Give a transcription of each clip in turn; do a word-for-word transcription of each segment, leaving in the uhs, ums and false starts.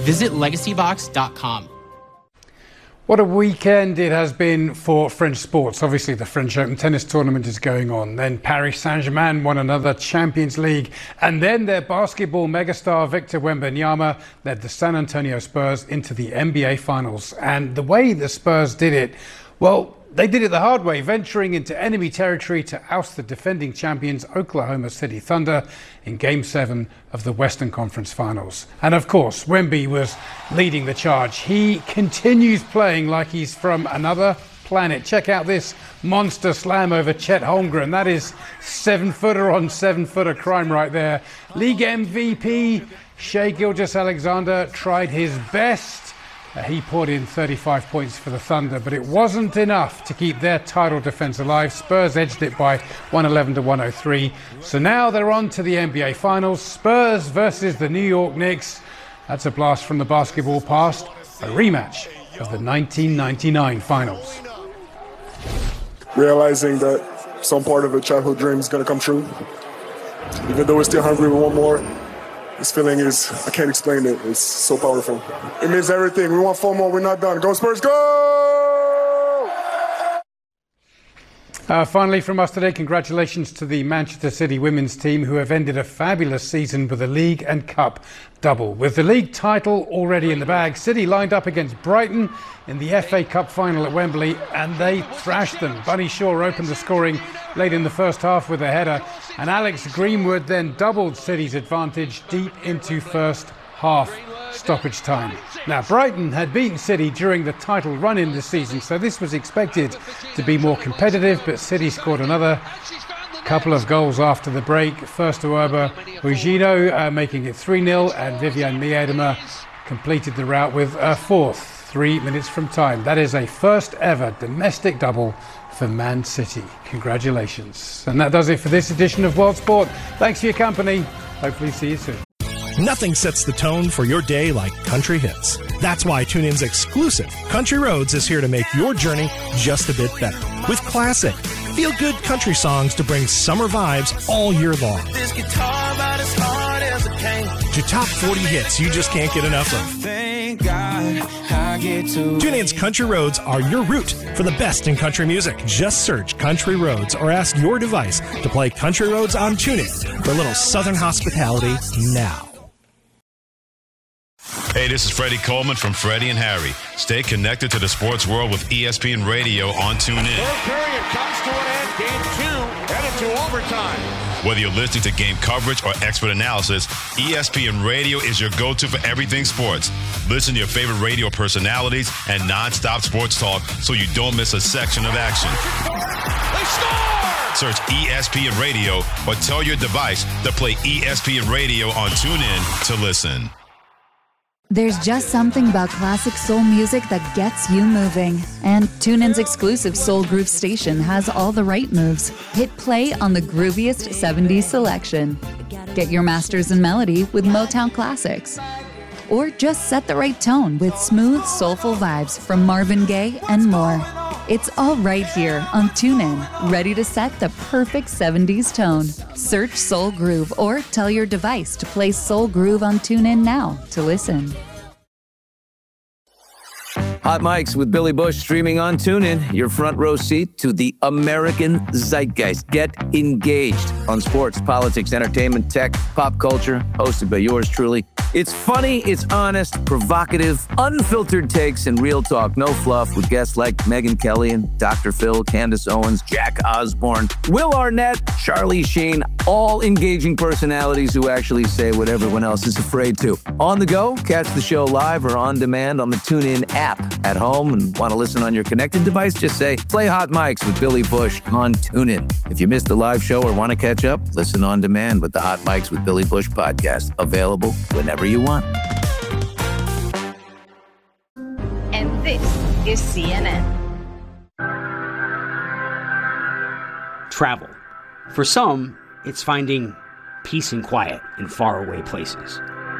Visit legacy box dot com. What a weekend it has been for French sports. Obviously, the French Open tennis tournament is going on. Then Paris Saint-Germain won another Champions League. And then their basketball megastar Victor Wembanyama led the San Antonio Spurs into the N B A Finals. And the way the Spurs did it, well, they did it the hard way, venturing into enemy territory to oust the defending champions Oklahoma City Thunder in Game seven of the Western Conference Finals. And of course, Wemby was leading the charge. He continues playing like he's from another planet. Check out this monster slam over Chet Holmgren. That is seven-footer on seven-footer crime right there. League M V P Shai Gilgeous-Alexander tried his best. Uh, he poured in thirty-five points for the Thunder, but it wasn't enough to keep their title defense alive. Spurs edged it by one eleven to one oh three. So now they're on to the N B A Finals. Spurs versus the New York Knicks. That's a blast from the basketball past. A rematch of the nineteen ninety-nine Finals. Realizing that some part of a childhood dream is going to come true. Even though we're still hungry, we want more. This feeling is, I can't explain it. It's so powerful. It means everything. We want four more. We're not done. Go Spurs, go! Uh, finally from us today, congratulations to the Manchester City women's team who have ended a fabulous season with a league and cup double. With the league title already in the bag, City lined up against Brighton in the F A Cup final at Wembley and they thrashed them. Bunny Shaw opened the scoring late in the first half with a header, and Alex Greenwood then doubled City's advantage deep into first half stoppage time. Now, Brighton had beaten City during the title run-in this season, so this was expected to be more competitive, but City scored another couple of goals after the break. First to Erba Ugino, uh, making it three nil, and Viviane Miedema completed the rout with a fourth, three minutes from time. That is a first ever domestic double for Man City. Congratulations. And that does it for this edition of World Sport. Thanks for your company. Hopefully see you soon. Nothing sets the tone for your day like country hits. That's why TuneIn's exclusive Country Roads is here to make your journey just a bit better. With classic, feel-good country songs to bring summer vibes all year long. This guitar about as hard as a cane. To top forty hits you just can't get enough of. Thank God I get to TuneIn's Country Roads are your route for the best in country music. Just search Country Roads or ask your device to play Country Roads on TuneIn for a little southern hospitality now. Hey, this is Freddie Coleman from Freddie and Harry. Stay connected to the sports world with E S P N Radio on TuneIn. Third period comes to an end. Game two headed to overtime. Whether you're listening to game coverage or expert analysis, E S P N Radio is your go-to for everything sports. Listen to your favorite radio personalities and nonstop sports talk so you don't miss a section of action. They score! Search E S P N Radio or tell your device to play E S P N Radio on TuneIn to listen. There's just something about classic soul music that gets you moving. And TuneIn's exclusive Soul Groove station has all the right moves. Hit play on the grooviest seventies selection. Get your masters in melody with Motown classics. Or just set the right tone with smooth, soulful vibes from Marvin Gaye and more. It's all right here on TuneIn, ready to set the perfect seventies tone. Search Soul Groove or tell your device to play Soul Groove on TuneIn now to listen. Hot Mics with Billy Bush streaming on TuneIn. Your front row seat to the American zeitgeist. Get engaged on sports, politics, entertainment, tech, pop culture. Hosted by yours truly. It's funny, it's honest, provocative, unfiltered takes, and real talk. No fluff with guests like Megyn Kelly and Doctor Phil, Candace Owens, Jack Osborne, Will Arnett, Charlie Sheen. All engaging personalities who actually say what everyone else is afraid to. On the go, catch the show live or on demand on the TuneIn app. At home and want to listen on your connected device, just say, play Hot Mics with Billy Bush on TuneIn. If you missed the live show or want to catch up, listen on demand with the Hot Mics with Billy Bush podcast. Available whenever you want. And this is C N N. Travel. For some, it's finding peace and quiet in faraway places.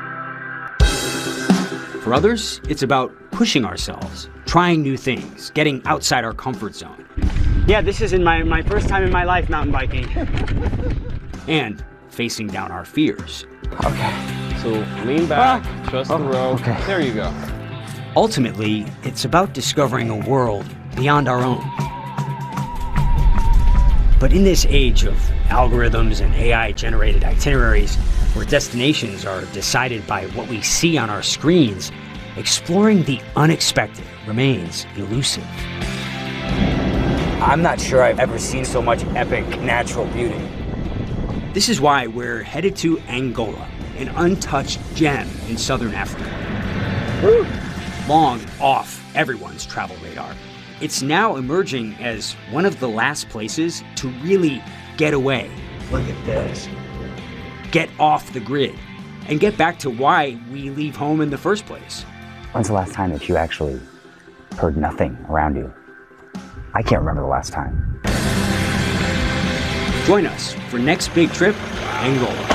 For others, it's about pushing ourselves, trying new things, getting outside our comfort zone. Yeah, this is in my, my first time in my life mountain biking. And facing down our fears. Okay, so lean back. Ah. Just oh, the rope. Okay. There you go. Ultimately, it's about discovering a world beyond our own. But in this age of algorithms and A I-generated itineraries, where destinations are decided by what we see on our screens, exploring the unexpected remains elusive. I'm not sure I've ever seen so much epic natural beauty. This is why we're headed to Angola, an untouched gem in southern Africa. Woo. Long off everyone's travel radar, it's now emerging as one of the last places to really get away. Look at this. Get off the grid and get back to why we leave home in the first place. When's the last time that you actually heard nothing around you? I can't remember the last time. Join us for next big trip, Angola.